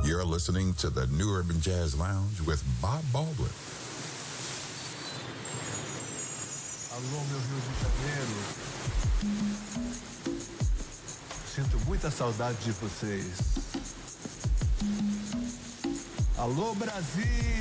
You're listening to the New Urban Jazz Lounge with Bob Baldwin. Alô, meu Rio de Janeiro. Sinto muita saudade de vocês. Alô, Brasil!